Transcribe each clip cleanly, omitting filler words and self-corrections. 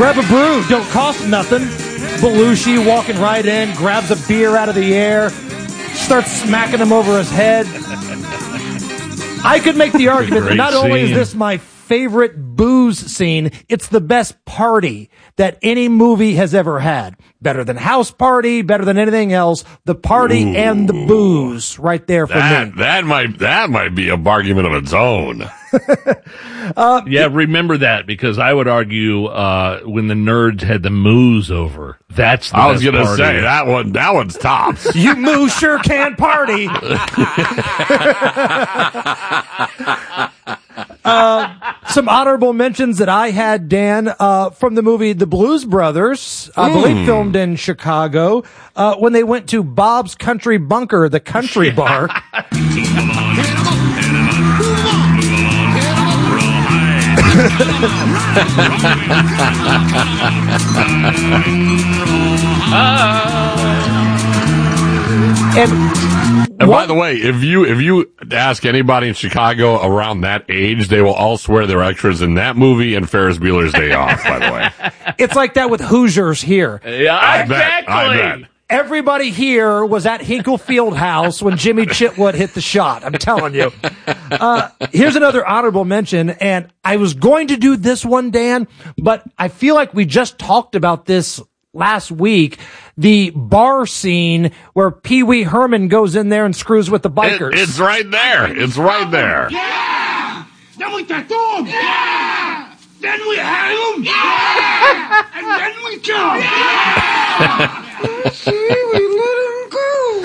Grab a brew, don't cost nothing. Belushi walking right in, grabs a beer out of the air, starts smacking him over his head. I could make the argument that not only is this my favorite booze scene, it's the best party that any movie has ever had. Better than House Party, better than anything else. The party and the booze right there for me. That might be a argument of its own. Yeah, remember that, because I would argue when the nerds had the moose over. That's the I was best gonna party. say that one's tops. You moose sure can party. Some honorable mentions that I had, Dan, from the movie The Blues Brothers, I believe filmed in Chicago, when they went to Bob's Country Bunker, the country bar. And by the way, if you ask anybody in Chicago around that age, they will all swear they're extras in that movie and Ferris Bueller's Day Off, by the way. It's like that with Hoosiers here. Yeah, exactly. I bet. Everybody here was at Hinkle Fieldhouse when Jimmy Chitwood hit the shot. I'm telling you. Here's another honorable mention, and I was going to do this one, Dan, but I feel like we just talked about this last week. The bar scene where Pee Wee Herman goes in there and screws with the bikers. It's right there. It's right there. Yeah! Then we tattoo him! Yeah! Then we hang him! Yeah! And then we kill him! Yeah! See, we let him go!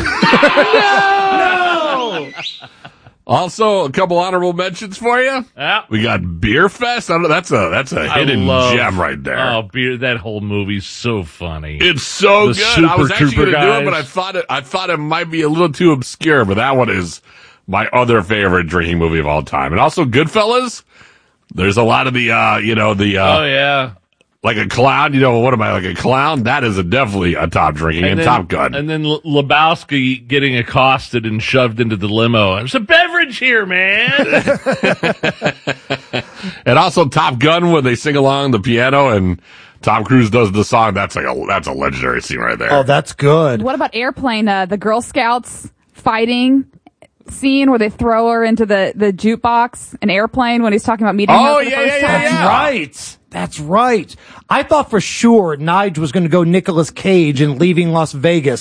No! Also, a couple honorable mentions for you. Yeah. We got Beer Fest. I don't know, that's a hidden gem right there. Oh, beer! That whole movie's so funny. It's so The good. I was Super actually going to Trooper do it, but I thought it might be a little too obscure. But that one is my other favorite drinking movie of all time. And also Goodfellas. There's a lot of the oh yeah. like a clown. What am I, like a clown? That is definitely a top drinking and Top Gun. And then Lebowski getting accosted and shoved into the limo. There's a beverage here, man. And also Top Gun when they sing along the piano and Tom Cruise does the song. That's a legendary scene right there. Oh, that's good. What about Airplane? The Girl Scouts fighting scene where they throw her into the jukebox, an airplane, when he's talking about meeting her for the first time. That's right. That's right. I thought for sure Nige was going to go Nicolas Cage in Leaving Las Vegas.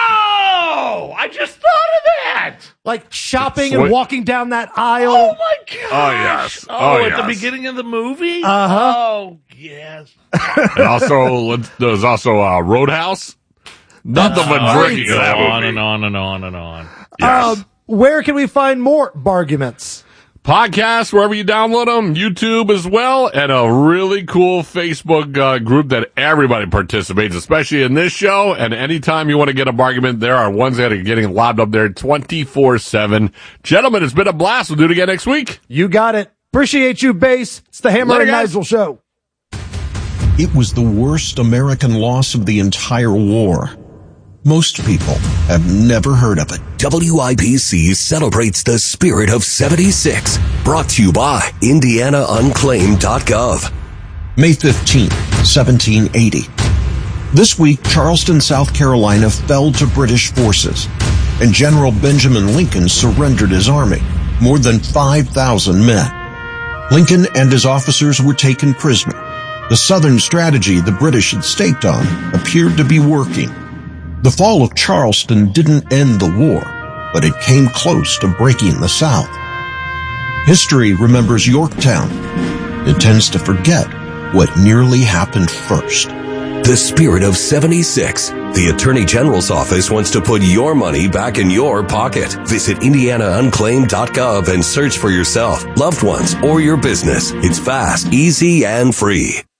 Oh, I just thought of that. Like shopping and walking down that aisle. Oh my gosh. Oh, yes. Oh, at yes. the beginning of the movie? Uh-huh. Oh, yes. And also, there's also Roadhouse. Nothing but drinking in that On movie. and on and on and on. Yes. Where can we find more Barguments? Podcasts, wherever you download them, YouTube as well, and a really cool Facebook group that everybody participates, especially in this show. And anytime you want to get a bargain, there are ones that are getting lobbed up there 24/7. Gentlemen, it's been a blast. We'll do it again next week. You got it. Appreciate you, Bass. It's the Hammer Later, and guys. Nigel Show. It was the worst American loss of the entire war. Most people have never heard of it. WIPC celebrates the spirit of 76. Brought to you by IndianaUnclaimed.gov. May 15th, 1780. This week, Charleston, South Carolina fell to British forces, and General Benjamin Lincoln surrendered his army, more than 5,000 men. Lincoln and his officers were taken prisoner. The Southern strategy the British had staked on appeared to be working. The fall of Charleston didn't end the war, but it came close to breaking the South. History remembers Yorktown. It tends to forget what nearly happened first. The spirit of 76. The Attorney General's office wants to put your money back in your pocket. Visit IndianaUnclaimed.gov and search for yourself, loved ones, or your business. It's fast, easy, and free.